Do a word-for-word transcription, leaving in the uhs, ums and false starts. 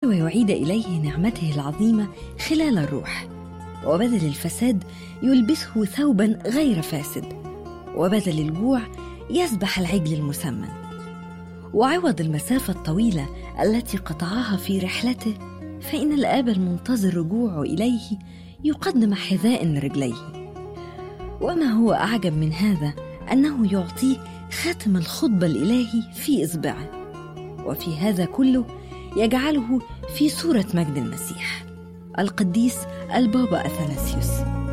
ويعيد إليه نعمته العظيمة خلال الروح، وبدل الفساد يلبسه ثوبا غير فاسد، وبدل الجوع يذبح العجل المسمن. وعوض المسافة الطويلة التي قطعها في رحلته، فإن الآب المنتظر رجوعه إليه يقدم حذاء لرجليه. وما هو أعجب من هذا أنه يعطيه خاتم الخطبة الإلهي في إصبعه، وفي هذا كله يجعله في صورة مجد المسيح. القديس البابا أثناسيوس.